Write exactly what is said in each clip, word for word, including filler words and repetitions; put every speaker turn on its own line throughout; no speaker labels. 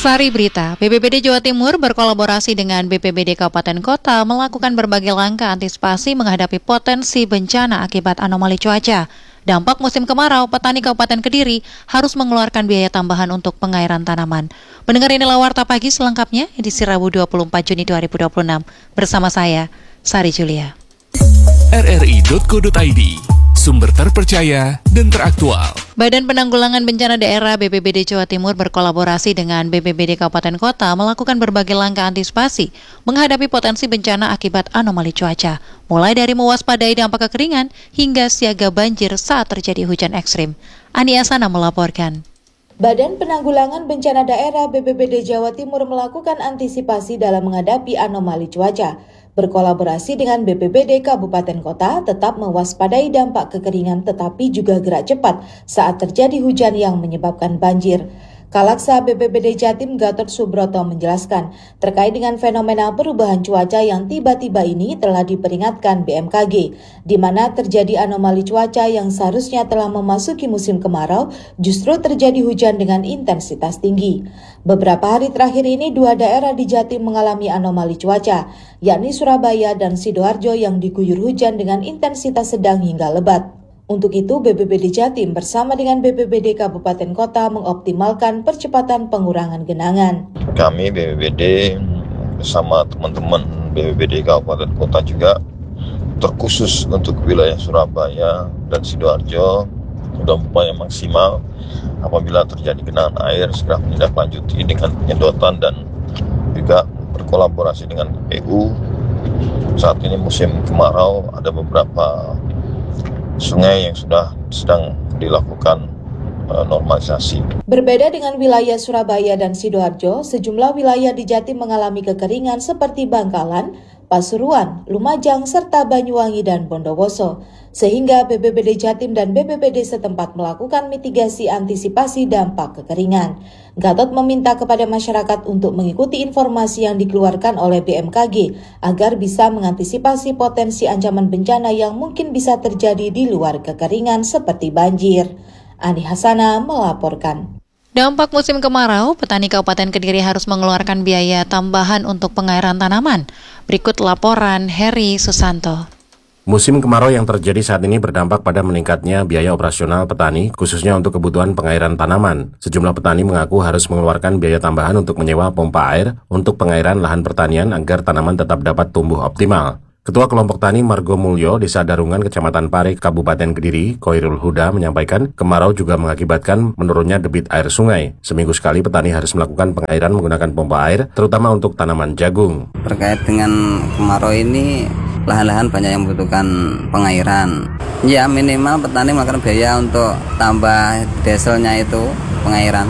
Sari Berita, B P B D Jawa Timur berkolaborasi dengan B P B D Kabupaten Kota melakukan berbagai langkah antisipasi menghadapi potensi bencana akibat anomali cuaca. Dampak musim kemarau, petani Kabupaten Kediri harus mengeluarkan biaya tambahan untuk pengairan tanaman. Pendengar, inilah Warta Pagi selengkapnya edisi Rabu dua puluh empat Juni dua ribu dua puluh enam. Bersama saya, Sari Julia.
R R I titik co titik I D, sumber terpercaya dan teraktual.
Badan Penanggulangan Bencana Daerah B P B D Jawa Timur berkolaborasi dengan B P B D Kabupaten Kota melakukan berbagai langkah antisipasi menghadapi potensi bencana akibat anomali cuaca, mulai dari mewaspadai dampak kekeringan hingga siaga banjir saat terjadi hujan ekstrim. Ani Asana melaporkan.
Badan Penanggulangan Bencana Daerah B P B D Jawa Timur melakukan antisipasi dalam menghadapi anomali cuaca. Berkolaborasi dengan B P B D Kabupaten Kota tetap mewaspadai dampak kekeringan tetapi juga gerak cepat saat terjadi hujan yang menyebabkan banjir. Kalaksa B P B D Jatim Gatot Subroto menjelaskan, terkait dengan fenomena perubahan cuaca yang tiba-tiba ini telah diperingatkan B M K G, di mana terjadi anomali cuaca yang seharusnya telah memasuki musim kemarau, justru terjadi hujan dengan intensitas tinggi. Beberapa hari terakhir ini dua daerah di Jatim mengalami anomali cuaca, yakni Surabaya dan Sidoarjo yang diguyur hujan dengan intensitas sedang hingga lebat. Untuk itu, B P B D Jatim bersama dengan B P B D Kabupaten Kota mengoptimalkan percepatan pengurangan genangan.
Kami B P B D bersama teman-teman B P B D Kabupaten Kota juga terkhusus untuk wilayah Surabaya dan Sidoarjo sudah berupaya maksimal apabila terjadi genangan air segera menindaklanjuti dengan penyedotan dan juga berkolaborasi dengan P U. Saat ini musim kemarau, ada beberapa sungai yang sudah sedang dilakukan uh, normalisasi.
Berbeda dengan wilayah Surabaya dan Sidoarjo, sejumlah wilayah di Jatim mengalami kekeringan seperti Bangkalan, Pasuruan, Lumajang, serta Banyuwangi dan Bondowoso. Sehingga B P B D Jatim dan B P B D setempat melakukan mitigasi antisipasi dampak kekeringan. Gatot meminta kepada masyarakat untuk mengikuti informasi yang dikeluarkan oleh B M K G agar bisa mengantisipasi potensi ancaman bencana yang mungkin bisa terjadi di luar kekeringan seperti banjir. Ani Hasana melaporkan.
Dampak musim kemarau, petani Kabupaten Kediri harus mengeluarkan biaya tambahan untuk pengairan tanaman. Berikut laporan Heri Susanto.
Musim kemarau yang terjadi saat ini berdampak pada meningkatnya biaya operasional petani, khususnya untuk kebutuhan pengairan tanaman. Sejumlah petani mengaku harus mengeluarkan biaya tambahan untuk menyewa pompa air untuk pengairan lahan pertanian agar tanaman tetap dapat tumbuh optimal. Ketua Kelompok Tani Margo Mulyo, Desa Darungan, Kecamatan Pare, Kabupaten Kediri, Koirul Huda menyampaikan kemarau juga mengakibatkan menurunnya debit air sungai. Seminggu sekali petani harus melakukan pengairan menggunakan pompa air, terutama untuk tanaman jagung.
Terkait dengan kemarau ini, lahan-lahan banyak yang membutuhkan pengairan. Ya minimal petani melakukan biaya untuk tambah dieselnya itu pengairan.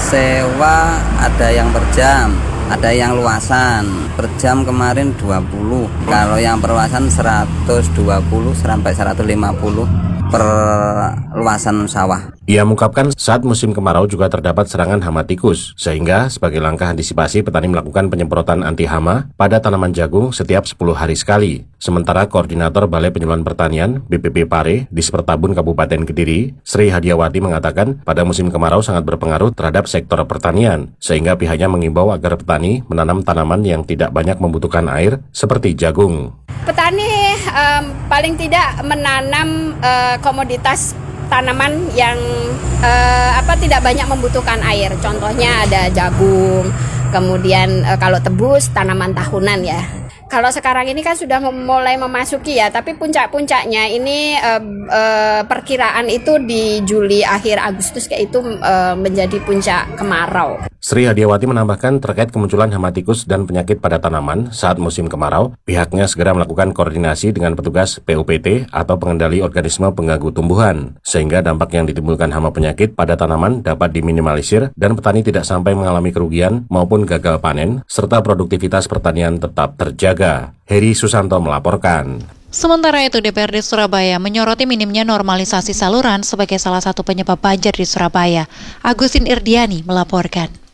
Sewa ada yang per jam, ada yang luasan. Per jam kemarin dua puluh. Kalau yang perluasan seratus dua puluh sampai seratus lima puluh per luasan sawah.
Ia mengungkapkan saat musim kemarau juga terdapat serangan hama tikus, sehingga sebagai langkah antisipasi petani melakukan penyemprotan anti hama pada tanaman jagung setiap sepuluh hari sekali. Sementara Koordinator Balai Penyuluhan Pertanian B P P Pare di Sepertabun Kabupaten Kediri, Sri Hadiawati mengatakan pada musim kemarau sangat berpengaruh terhadap sektor pertanian, sehingga pihaknya mengimbau agar petani menanam tanaman yang tidak banyak membutuhkan air seperti jagung.
Petani um, paling tidak menanam uh, komoditas tanaman yang uh, apa tidak banyak membutuhkan air. Contohnya ada jagung, kemudian uh, kalau tebus tanaman tahunan ya. Kalau sekarang ini kan sudah mulai memasuki ya, tapi puncak-puncaknya ini uh, uh, perkiraan itu di Juli akhir Agustus kayak itu uh, menjadi puncak kemarau.
Sri Hadiawati menambahkan terkait kemunculan hama tikus dan penyakit pada tanaman saat musim kemarau, pihaknya segera melakukan koordinasi dengan petugas P U P T atau pengendali organisme pengganggu tumbuhan, sehingga dampak yang ditimbulkan hama penyakit pada tanaman dapat diminimalisir dan petani tidak sampai mengalami kerugian maupun gagal panen, serta produktivitas pertanian tetap terjaga. Heri Susanto melaporkan.
Sementara itu, D P R D Surabaya menyoroti minimnya normalisasi saluran sebagai salah satu penyebab banjir di Surabaya. Agustin Irdiani melaporkan.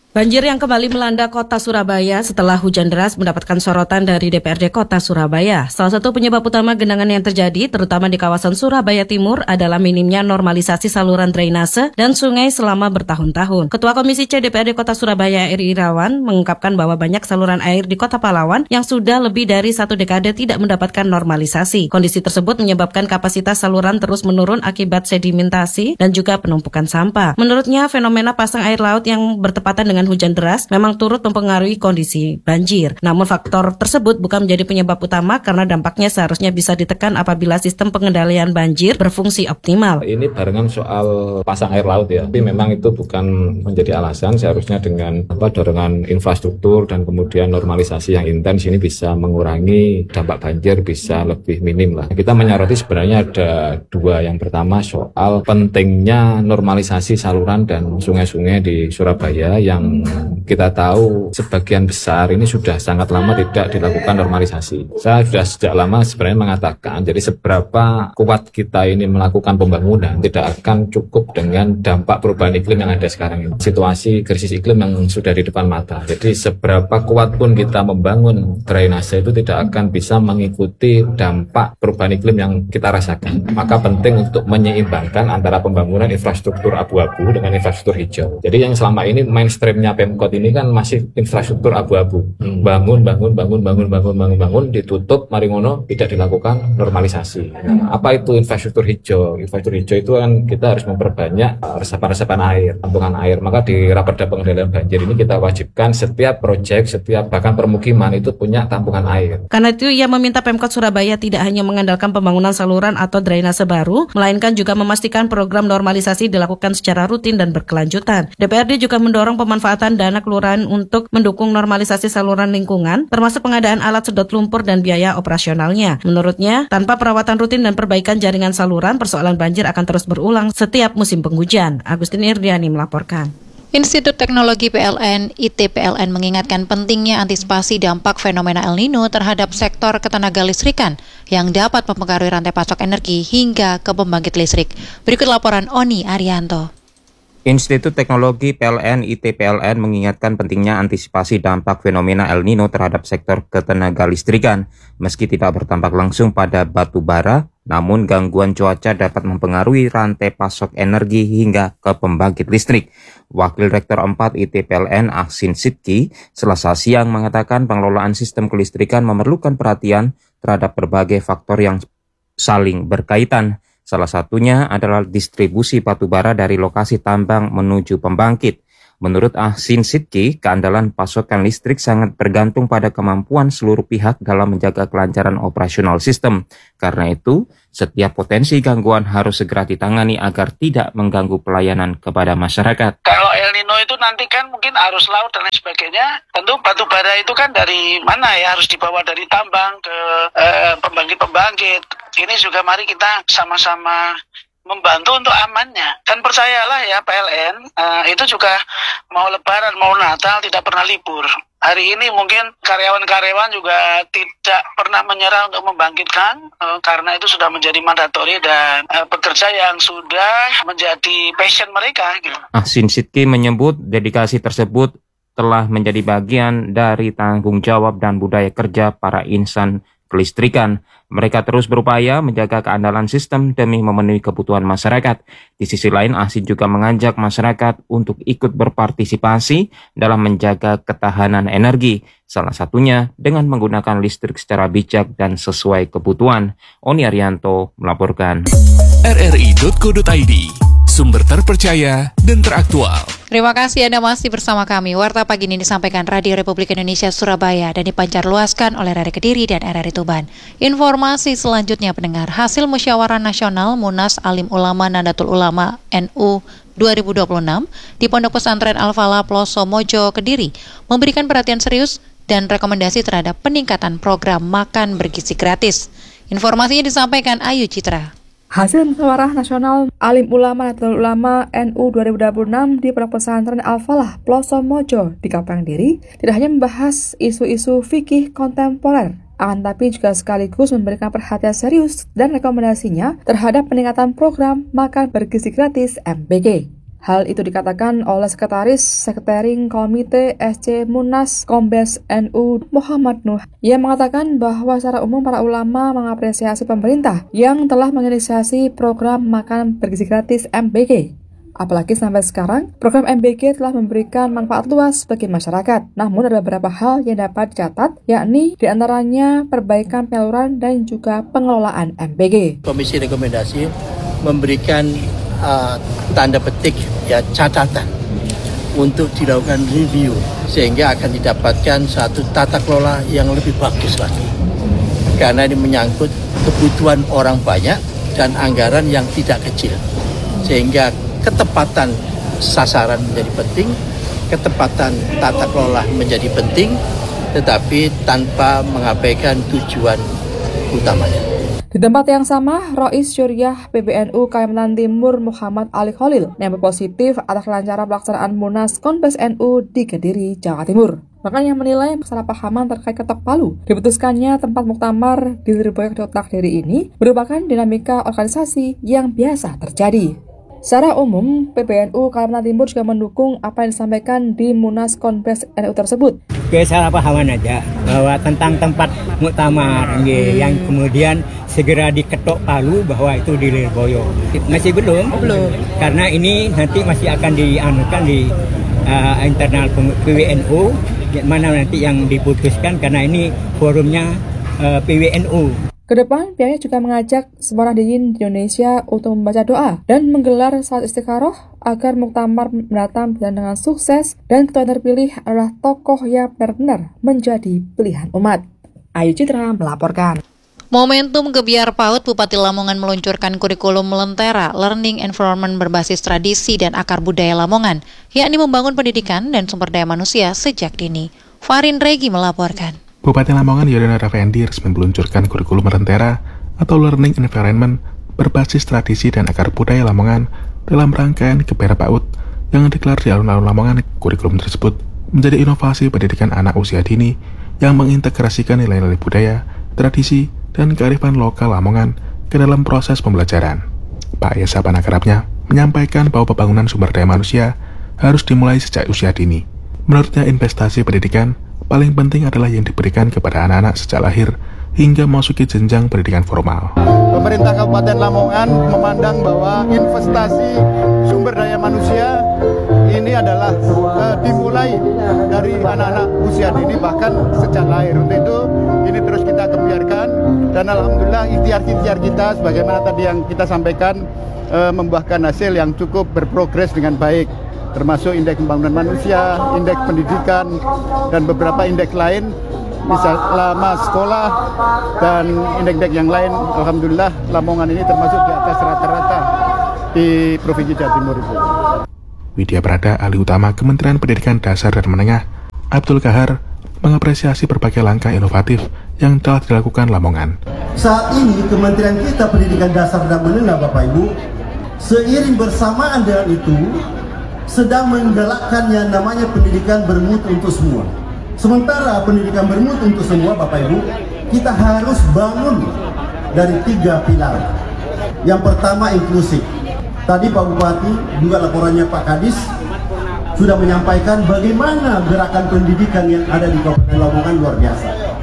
Banjir yang kembali melanda kota Surabaya setelah hujan deras mendapatkan sorotan dari D P R D Kota Surabaya. Salah satu penyebab utama genangan yang terjadi, terutama di kawasan Surabaya Timur, adalah minimnya normalisasi saluran drainase dan sungai selama bertahun-tahun. Ketua Komisi C D P R D Kota Surabaya, Eri Irawan, mengungkapkan bahwa banyak saluran air di Kota Pahlawan yang sudah lebih dari satu dekade tidak mendapatkan normalisasi. Kondisi tersebut menyebabkan kapasitas saluran terus menurun akibat sedimentasi dan juga penumpukan sampah. Menurutnya, fenomena pasang air laut yang bertepatan dengan hujan deras memang turut mempengaruhi kondisi banjir. Namun faktor tersebut bukan menjadi penyebab utama karena dampaknya seharusnya bisa ditekan apabila sistem pengendalian banjir berfungsi optimal.
Ini barengan soal pasang air laut ya, tapi memang itu bukan menjadi alasan. Seharusnya dengan apa dorongan infrastruktur dan kemudian normalisasi yang intens ini bisa mengurangi dampak banjir, bisa lebih minim lah. Kita menyoroti sebenarnya ada dua. Yang pertama soal pentingnya normalisasi saluran dan sungai-sungai di Surabaya yang kita tahu sebagian besar ini sudah sangat lama tidak dilakukan normalisasi. Saya sudah sejak lama sebenarnya mengatakan, jadi seberapa kuat kita ini melakukan pembangunan tidak akan cukup dengan dampak perubahan iklim yang ada sekarang ini. Situasi krisis iklim yang sudah di depan mata. Jadi seberapa kuat pun kita membangun drainase itu tidak akan bisa mengikuti dampak perubahan iklim yang kita rasakan. Maka penting untuk menyeimbangkan antara pembangunan infrastruktur abu-abu dengan infrastruktur hijau. Jadi yang selama ini mainstream Pemkot ini kan masih infrastruktur abu-abu, bangun, bangun, bangun, bangun, bangun, bangun, bangun, ditutup, mari ngono, tidak dilakukan normalisasi. Nah, apa itu infrastruktur hijau? Infrastruktur hijau itu kan kita harus memperbanyak resapan-resapan air, tampungan air. Maka di Raperda Pengendalian Banjir ini kita wajibkan setiap proyek, setiap bahkan permukiman itu punya tampungan air.
Karena itu ia meminta Pemkot Surabaya tidak hanya mengandalkan pembangunan saluran atau drainase baru, melainkan juga memastikan program normalisasi dilakukan secara rutin dan berkelanjutan. D P R D juga mendorong pemanfaatan dana kelurahan untuk mendukung normalisasi saluran lingkungan, termasuk pengadaan alat sedot lumpur dan biaya operasionalnya. Menurutnya, tanpa perawatan rutin dan perbaikan jaringan saluran, persoalan banjir akan terus berulang setiap musim penghujan. Agustin Irdiani melaporkan.
Institut Teknologi P L N I T P L N mengingatkan pentingnya antisipasi dampak fenomena El Nino terhadap sektor ketenagalistrikan yang dapat mempengaruhi rantai pasok energi hingga ke pembangkit listrik. Berikut laporan Oni Arianto.
Institut Teknologi P L N I T P L N mengingatkan pentingnya antisipasi dampak fenomena El Nino terhadap sektor ketenagalistrikan. Meski tidak berdampak langsung pada batu bara, namun gangguan cuaca dapat mempengaruhi rantai pasok energi hingga ke pembangkit listrik. Wakil Rektor empat I T P L N Ahsin Sidki Selasa siang mengatakan pengelolaan sistem kelistrikan memerlukan perhatian terhadap berbagai faktor yang saling berkaitan. Salah satunya adalah distribusi batubara dari lokasi tambang menuju pembangkit. Menurut Ahsin Sidki, keandalan pasokan listrik sangat bergantung pada kemampuan seluruh pihak dalam menjaga kelancaran operasional sistem. Karena itu, setiap potensi gangguan harus segera ditangani agar tidak mengganggu pelayanan kepada masyarakat.
Kalau El Nino itu nanti kan mungkin arus laut dan lain sebagainya, tentu batubara itu kan dari mana ya, harus dibawa dari tambang ke eh, pembangkit-pembangkit. Ini juga mari kita sama-sama membantu untuk amannya. Dan percayalah ya P L N, uh, itu juga mau lebaran, mau Natal tidak pernah libur. Hari ini mungkin karyawan-karyawan juga tidak pernah menyerah untuk membangkitkan, uh, karena itu sudah menjadi mandatori dan uh, pekerja yang sudah menjadi passion mereka. Gitu.
Ahsin Sidki menyebut dedikasi tersebut telah menjadi bagian dari tanggung jawab dan budaya kerja para insan kelistrikan. Mereka terus berupaya menjaga keandalan sistem demi memenuhi kebutuhan masyarakat. Di sisi lain, Ahsin juga mengajak masyarakat untuk ikut berpartisipasi dalam menjaga ketahanan energi. Salah satunya dengan menggunakan listrik secara bijak dan sesuai kebutuhan. Oni Arianto melaporkan.
R R I dot co dot I D, sumber terpercaya dan teraktual.
Terima kasih Anda masih bersama kami. Warta pagi ini disampaikan Radio Republik Indonesia Surabaya dan dipancarluaskan oleh R R I Kediri dan R R I Tuban. Informasi selanjutnya pendengar, hasil musyawarah nasional Munas Alim Ulama Nahdlatul Ulama N U dua ribu dua puluh enam di Pondok Pesantren Al-Falah Ploso Mojo Kediri memberikan perhatian serius dan rekomendasi terhadap peningkatan program makan bergizi gratis. Informasinya disampaikan Ayu Citra.
Hasil musyawarah nasional Alim Ulama Nahdlatul Ulama N U dua ribu dua puluh enam di Pondok Pesantren Al-Falah Ploso Mojo di Kampung Diri tidak hanya membahas isu-isu fikih kontemporer, akan tapi juga sekaligus memberikan perhatian serius dan rekomendasinya terhadap peningkatan program makan bergizi gratis M B G. Hal itu dikatakan oleh Sekretaris Sekretariat Komite S C Munas Kombes N U Muhammad Nuh. Ia mengatakan bahwa secara umum para ulama mengapresiasi pemerintah yang telah menginisiasi program makan bergizi gratis M B G. Apalagi sampai sekarang, program M B G telah memberikan manfaat luas bagi masyarakat. Namun ada beberapa hal yang dapat dicatat, yakni diantaranya perbaikan penyaluran dan juga pengelolaan M B G.
Komisi rekomendasi memberikan uh, tanda petik ya catatan untuk dilakukan review sehingga akan didapatkan satu tata kelola yang lebih bagus lagi. Karena ini menyangkut kebutuhan orang banyak dan anggaran yang tidak kecil. Sehingga ketepatan sasaran menjadi penting, ketepatan tata kelola menjadi penting, tetapi tanpa mengabaikan tujuan utamanya.
Di tempat yang sama, Rois Syuriah P B N U Kalimantan Timur Muhammad Ali Khalil menyambut positif atas kelancaran pelaksanaan Munas Kombes N U di Kediri, Jawa Timur. Bahkan yang menilai kesalahpahaman terkait ketok palu diputuskannya tempat muktamar di Lirboyo Kota Kediri ini merupakan dinamika organisasi yang biasa terjadi. Secara umum, P B N U Kalimantan Timur juga mendukung apa yang disampaikan di Munas Kombes N U tersebut.
Kesalahpahaman aja bahwa tentang tempat muktamar yang kemudian segera diketok palu bahwa itu di Lirboyo. Masih belum, belum. Karena ini nanti masih akan dianukan di uh, internal P W N U, mana nanti yang diputuskan karena ini forumnya uh, P W N U.
Kedepan, pihaknya juga mengajak semua nahdiyin di Indonesia untuk membaca doa dan menggelar salat istikharah agar muktamar mendatang berjalan dengan sukses dan ketua terpilih adalah tokoh yang benar-benar menjadi pilihan umat. Ayu Citra melaporkan.
Momentum Gebiar PAUD Bupati Lamongan meluncurkan kurikulum Lentera, Learning Environment berbasis tradisi dan akar budaya Lamongan, yakni membangun pendidikan dan sumber daya manusia sejak dini. Farin Regi melaporkan.
Bupati Lamongan Yodana Effendi resmi meluncurkan kurikulum Lentera atau Learning Environment berbasis tradisi dan akar budaya Lamongan dalam rangkaian Gebiar PAUD yang digelar di alun-alun Lamongan. Kurikulum tersebut menjadi inovasi pendidikan anak usia dini yang mengintegrasikan nilai-nilai budaya, tradisi, dan kearifan lokal Lamongan ke dalam proses pembelajaran. Pak Yesa Panakerapnya menyampaikan bahwa pembangunan sumber daya manusia harus dimulai sejak usia dini. Menurutnya investasi pendidikan paling penting adalah yang diberikan kepada anak-anak sejak lahir hingga memasuki jenjang pendidikan formal.
Pemerintah Kabupaten Lamongan memandang bahwa investasi sumber daya manusia ini adalah uh, dimulai dari anak-anak usia dini bahkan sejak lahir. Untuk itu ini terus kita gembiarkan dan alhamdulillah ikhtiar-ikhtiar kita sebagaimana tadi yang kita sampaikan uh, membuahkan hasil yang cukup berprogres dengan baik, termasuk indeks pembangunan manusia, indeks pendidikan, dan beberapa indeks lain, misal lama sekolah dan indeks-indeks yang lain. Alhamdulillah Lamongan ini termasuk di atas rata-rata di Provinsi Jawa Timur itu.
Widya Prada, ahli utama Kementerian Pendidikan Dasar dan Menengah, Abdul Kahar, mengapresiasi berbagai langkah inovatif yang telah dilakukan Lamongan.
Saat ini Kementerian kita Pendidikan Dasar dan Menengah, Bapak Ibu, seiring bersamaan dengan itu, sedang menggalakkan yang namanya pendidikan bermutu untuk semua. Sementara pendidikan bermutu untuk semua, Bapak Ibu, kita harus bangun dari tiga pilar. Yang pertama inklusif. Tadi Pak Bupati, juga laporannya Pak Kadis, sudah menyampaikan bagaimana gerakan pendidikan yang ada di Kabupaten Lamongan luar biasa.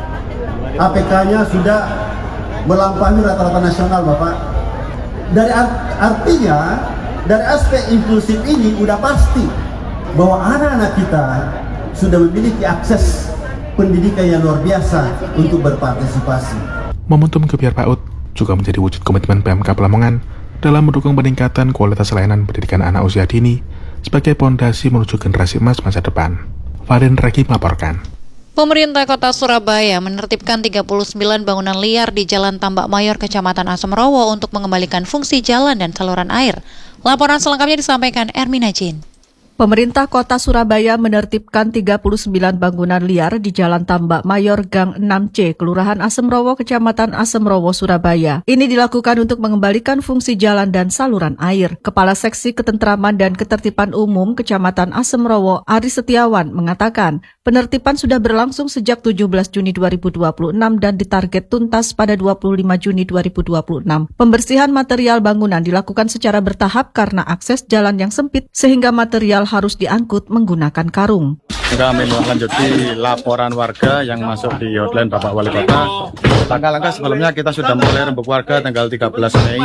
A P K-nya sudah melampaui rata-rata nasional, Bapak. Dari art- artinya, dari aspek inklusif ini udah pasti bahwa anak-anak kita sudah memiliki akses pendidikan yang luar biasa untuk berpartisipasi.
Momentum Gebiar PAUD juga menjadi wujud komitmen Pemkab Lamongan dalam mendukung peningkatan kualitas layanan pendidikan anak usia dini sebagai pondasi menuju generasi emas masa depan. Farin Regi melaporkan.
Pemerintah Kota Surabaya menertibkan tiga puluh sembilan bangunan liar di Jalan Tambak Mayor, Kecamatan Asemrowo untuk mengembalikan fungsi jalan dan saluran air. Laporan selengkapnya disampaikan Ermina Jin.
Pemerintah Kota Surabaya menertibkan tiga puluh sembilan bangunan liar di Jalan Tambak Mayor Gang enam C, Kelurahan Asemrowo, Kecamatan Asemrowo, Surabaya. Ini dilakukan untuk mengembalikan fungsi jalan dan saluran air. Kepala Seksi Ketentraman dan Ketertiban Umum Kecamatan Asemrowo, Ari Setiawan, mengatakan penertiban sudah berlangsung sejak tujuh belas Juni dua ribu dua puluh enam dan ditarget tuntas pada dua puluh lima Juni dua ribu dua puluh enam. Pembersihan material bangunan dilakukan secara bertahap karena akses jalan yang sempit sehingga material harus diangkut menggunakan karung.
Kami melanjuti laporan warga yang masuk di hotline Bapak Wali Kota. Langkah-langkah sebelumnya kita sudah mulai rembuk warga tanggal tiga belas Mei.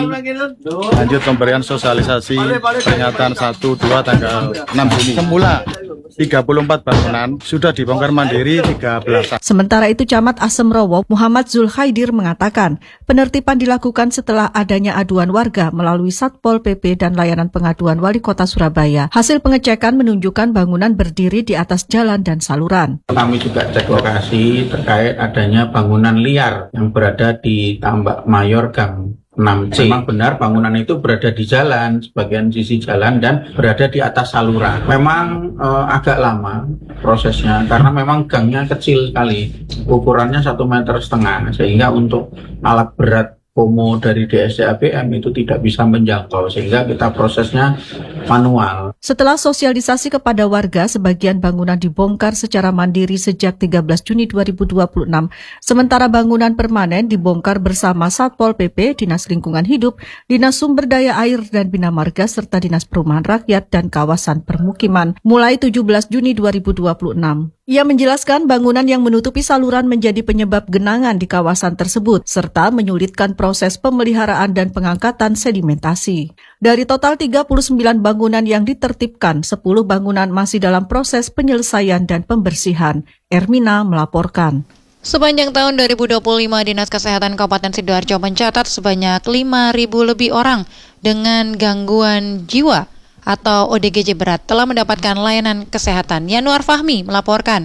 Lanjut pemberian sosialisasi peringatan satu dua tanggal enam Juni. Semula tiga puluh empat bangunan sudah dibongkar mandiri tiga belas.
Sementara itu Camat Asemrowo Muhammad Zulhaidir mengatakan penertiban dilakukan setelah adanya aduan warga melalui Satpol P P dan layanan pengaduan Wali Kota Surabaya. Hasil pengecekan menunjukkan bangunan berdiri di atas jalan dan saluran.
Kami juga cek lokasi terkait adanya bangunan liar yang berada di Tambak Mayor Gang enam C. Memang benar bangunan itu berada di jalan, sebagian sisi jalan dan berada di atas saluran. Memang eh, agak lama prosesnya karena memang gangnya kecil sekali, ukurannya satu meter setengah sehingga untuk alat berat Komo dari D S D A P M itu tidak bisa menjangkau sehingga kita prosesnya manual.
Setelah sosialisasi kepada warga, sebagian bangunan dibongkar secara mandiri sejak tiga belas Juni dua ribu dua puluh enam. Sementara bangunan permanen dibongkar bersama Satpol P P, Dinas Lingkungan Hidup, Dinas Sumber Daya Air dan Bina Marga serta Dinas Perumahan Rakyat dan Kawasan Permukiman mulai tujuh belas Juni dua ribu dua puluh enam. Ia menjelaskan bangunan yang menutupi saluran menjadi penyebab genangan di kawasan tersebut, serta menyulitkan proses pemeliharaan dan pengangkatan sedimentasi. Dari total tiga puluh sembilan bangunan yang ditertibkan, sepuluh bangunan masih dalam proses penyelesaian dan pembersihan. Ermina melaporkan.
Sepanjang tahun dua ribu dua puluh lima, Dinas Kesehatan Kabupaten Sidoarjo mencatat sebanyak lima ribu lebih orang dengan gangguan jiwa atau O D G J berat telah mendapatkan layanan kesehatan. Yanuar Fahmi melaporkan.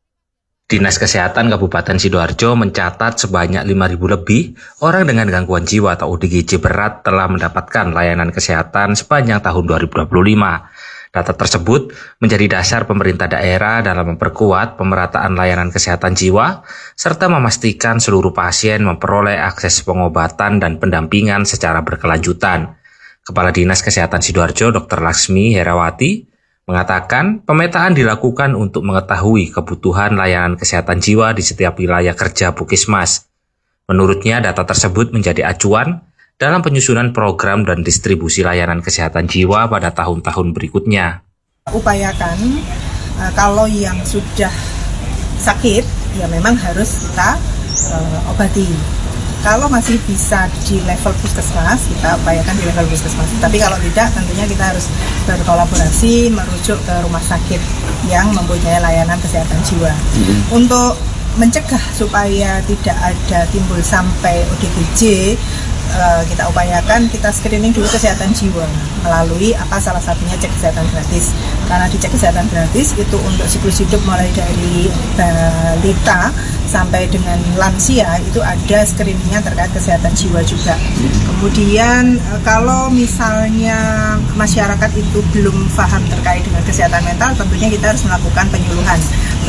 Dinas Kesehatan Kabupaten Sidoarjo mencatat sebanyak lima ribu lebih orang dengan gangguan jiwa atau O D G J berat telah mendapatkan layanan kesehatan sepanjang tahun dua ribu dua puluh lima. Data tersebut menjadi dasar pemerintah daerah dalam memperkuat pemerataan layanan kesehatan jiwa serta memastikan seluruh pasien memperoleh akses pengobatan dan pendampingan secara berkelanjutan. Kepala Dinas Kesehatan Sidoarjo, Dokter Laksmi Herawati, mengatakan pemetaan dilakukan untuk mengetahui kebutuhan layanan kesehatan jiwa di setiap wilayah kerja Puskesmas. Menurutnya, data tersebut menjadi acuan dalam penyusunan program dan distribusi layanan kesehatan jiwa pada tahun-tahun berikutnya.
Upayakan uh, kalau yang sudah sakit, ya memang harus kita uh, obati. Kalau masih bisa di level puskesmas, kita upayakan di level puskesmas. Tapi kalau tidak, tentunya kita harus berkolaborasi, merujuk ke rumah sakit yang mempunyai layanan kesehatan jiwa. Mm-hmm. Untuk mencegah supaya tidak ada timbul sampai O D G J, uh, kita upayakan kita screening dulu kesehatan jiwa melalui apa salah satunya cek kesehatan gratis. Karena di cek kesehatan gratis itu untuk siklus hidup mulai dari balita sampai dengan lansia itu ada screeningnya terkait kesehatan jiwa juga. Kemudian kalau misalnya masyarakat itu belum paham terkait dengan kesehatan mental, tentunya kita harus melakukan penyuluhan.